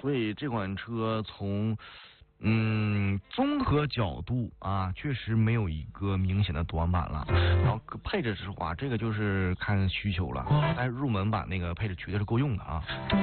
所以这款车从综合角度啊，确实没有一个明显的短板了。然后配置的话，这个就是看需求了，但是入门版那个配置绝对是够用的啊。